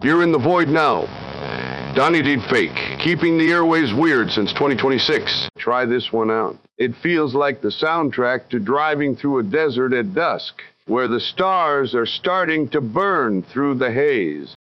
You're in the void now. Donnie Deed Fake, keeping the airways weird since 2026. Try this one out. It feels like the soundtrack to driving through a desert at dusk, where the stars are starting to burn through the haze.